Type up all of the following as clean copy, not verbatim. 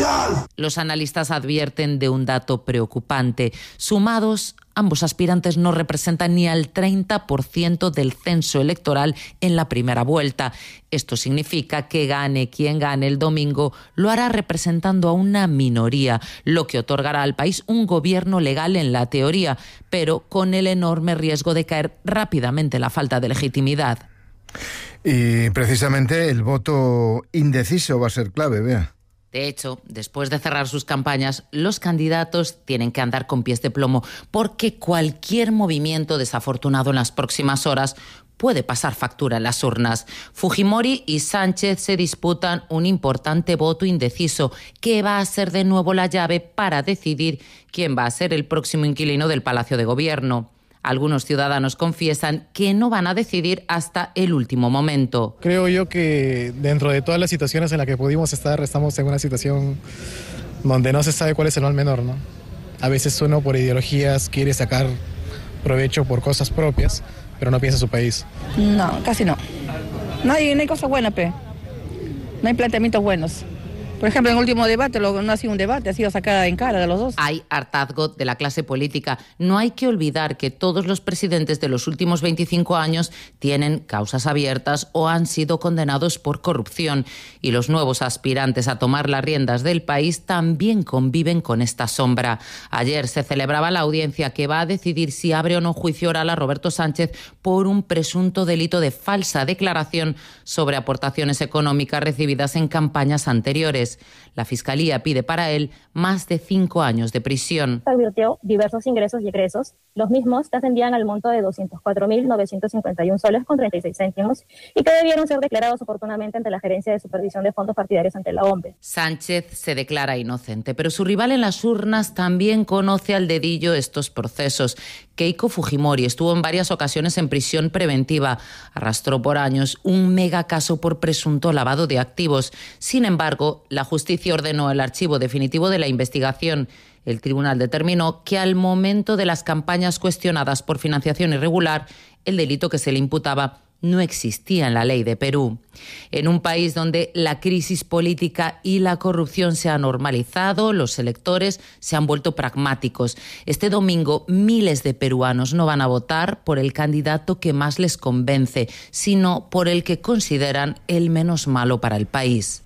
mundial. Los analistas advierten de un dato preocupante. Sumados, ambos aspirantes no representan ni al 30% del censo electoral en la primera vuelta. Esto significa que gane quien gane el domingo, lo hará representando a una minoría, lo que otorgará al país un gobierno legal en la teoría, pero con el enorme riesgo de caer rápidamente la falta de legitimidad. Y precisamente el voto indeciso va a ser clave, Bea. De hecho, después de cerrar sus campañas, los candidatos tienen que andar con pies de plomo porque cualquier movimiento desafortunado en las próximas horas puede pasar factura en las urnas. Fujimori y Sánchez se disputan un importante voto indeciso que va a ser de nuevo la llave para decidir quién va a ser el próximo inquilino del Palacio de Gobierno. Algunos ciudadanos confiesan que no van a decidir hasta el último momento. Creo yo que dentro de todas las situaciones en las que pudimos estar, estamos en una situación donde no se sabe cuál es el mal menor, ¿no? A veces uno por ideologías quiere sacar provecho por cosas propias, pero no piensa en su país. No, casi no. No hay cosa buena, no hay planteamientos buenos. Por ejemplo, en el último debate no ha sido un debate, ha sido sacada en cara de los dos. Hay hartazgo de la clase política. No hay que olvidar que todos los presidentes de los últimos 25 años tienen causas abiertas o han sido condenados por corrupción. Y los nuevos aspirantes a tomar las riendas del país también conviven con esta sombra. Ayer se celebraba la audiencia que va a decidir si abre o no juicio oral a Roberto Sánchez por un presunto delito de falsa declaración sobre aportaciones económicas recibidas en campañas anteriores. La Fiscalía pide para él más de 5 años de prisión. Advirtió diversos ingresos y egresos. Los mismos ascendían al monto de 204.951 soles con 36 céntimos y que debieron ser declarados oportunamente ante la Gerencia de Supervisión de Fondos Partidarios ante la OMPE. Sánchez se declara inocente, pero su rival en las urnas también conoce al dedillo estos procesos. Keiko Fujimori estuvo en varias ocasiones en prisión preventiva. Arrastró por años un megacaso por presunto lavado de activos. Sin embargo, la justicia ordenó el archivo definitivo de la investigación. El tribunal determinó que al momento de las campañas cuestionadas por financiación irregular, el delito que se le imputaba no existía en la ley de Perú. En un país donde la crisis política y la corrupción se han normalizado, los electores se han vuelto pragmáticos. Este domingo, miles de peruanos no van a votar por el candidato que más les convence, sino por el que consideran el menos malo para el país.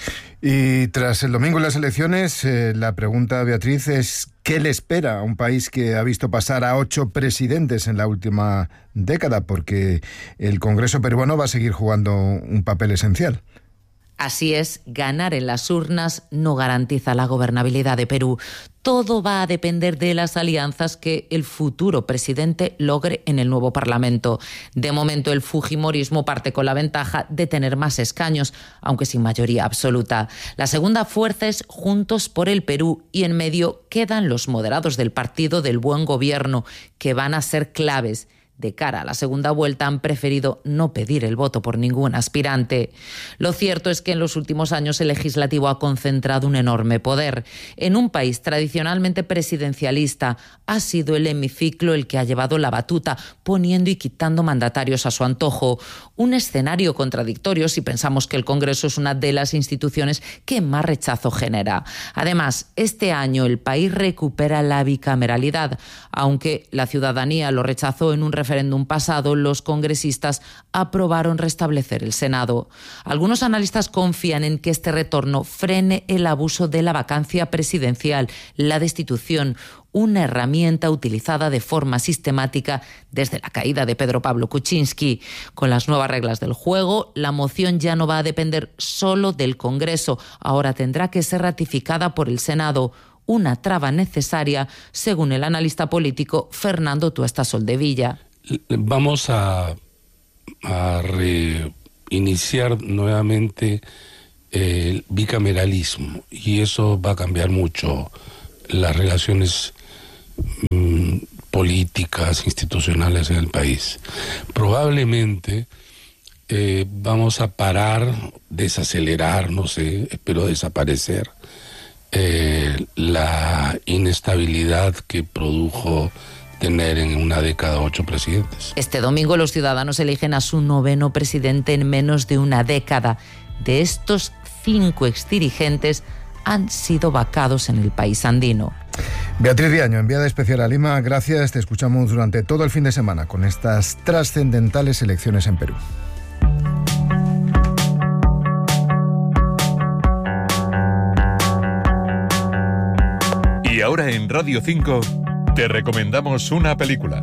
Y tras el domingo en las elecciones, la pregunta, Beatriz, es ¿qué le espera a un país que ha visto pasar a 8 presidentes en la última década? Porque el Congreso peruano va a seguir jugando un papel esencial. Así es, ganar en las urnas no garantiza la gobernabilidad de Perú. Todo va a depender de las alianzas que el futuro presidente logre en el nuevo Parlamento. De momento, el fujimorismo parte con la ventaja de tener más escaños, aunque sin mayoría absoluta. La segunda fuerza es Juntos por el Perú y en medio quedan los moderados del Partido del Buen Gobierno, que van a ser claves. De cara a la segunda vuelta han preferido no pedir el voto por ningún aspirante. Lo cierto es que en los últimos años el legislativo ha concentrado un enorme poder. En un país tradicionalmente presidencialista ha sido el hemiciclo el que ha llevado la batuta, poniendo y quitando mandatarios a su antojo. Un escenario contradictorio si pensamos que el Congreso es una de las instituciones que más rechazo genera. Además, este año el país recupera la bicameralidad. Aunque la ciudadanía lo rechazó en un referéndum pasado, los congresistas aprobaron restablecer el Senado. Algunos analistas confían en que este retorno frene el abuso de la vacancia presidencial, la destitución, una herramienta utilizada de forma sistemática desde la caída de Pedro Pablo Kuczynski. Con las nuevas reglas del juego, la moción ya no va a depender solo del Congreso, ahora tendrá que ser ratificada por el Senado, una traba necesaria, según el analista político Fernando Tuesta Soldevilla. Vamos a reiniciar nuevamente el bicameralismo y eso va a cambiar mucho las relaciones políticas, institucionales en el país. Probablemente vamos a parar, desacelerar, no sé, espero desaparecer la inestabilidad que produjo tener en una década 8 presidentes. Este domingo los ciudadanos eligen a su 9º presidente en menos de una década. De estos 5 exdirigentes, han sido vacados en el país andino. Beatriz Viaño, enviada especial a Lima, gracias. Te escuchamos durante todo el fin de semana con estas trascendentales elecciones en Perú. Y ahora en Radio 5 te recomendamos una película.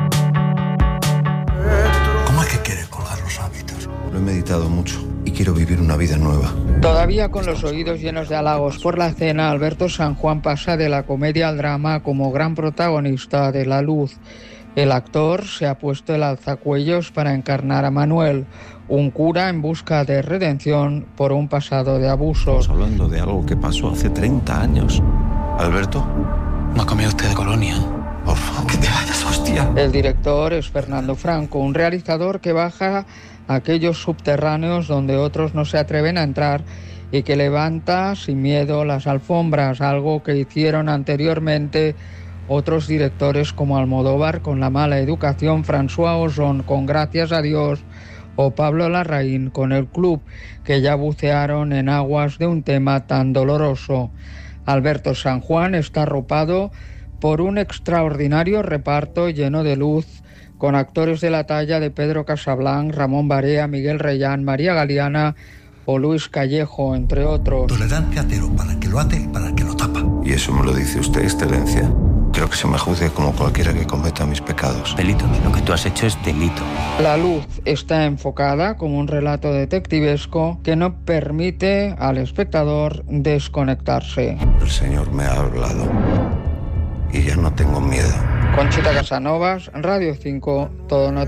¿Cómo es que quieres colgar los hábitos? Lo he meditado mucho y quiero vivir una vida nueva. Todavía con los oídos llenos de halagos por la cena, Alberto San Juan pasa de la comedia al drama como gran protagonista de La Luz. El actor se ha puesto el alzacuellos para encarnar a Manuel, un cura en busca de redención por un pasado de abusos. Estamos hablando de algo que pasó hace 30 años. Alberto, ¿no ha comido usted de colonia? Por favor, que te vayas, hostia. El director es Fernando Franco, un realizador que baja a aquellos subterráneos donde otros no se atreven a entrar y que levanta sin miedo las alfombras, algo que hicieron anteriormente otros directores como Almodóvar con La mala educación, François Ozon con Gracias a Dios o Pablo Larraín con El club, que ya bucearon en aguas de un tema tan doloroso. Alberto San Juan está arropado por un extraordinario reparto lleno de luz, con actores de la talla de Pedro Casablanc, Ramón Barea, Miguel Reyán, María Galeana o Luis Callejo, entre otros. Tolerancia cero para el que lo hace y para el que lo tapa. ¿Y eso me lo dice usted, Excelencia? Quiero que se me juzgue como cualquiera que cometa mis pecados. Delito, lo que tú has hecho es delito. La Luz está enfocada como un relato detectivesco que no permite al espectador desconectarse. El Señor me ha hablado y ya no tengo miedo. Conchita Casanovas, Radio 5, Todo Noticias.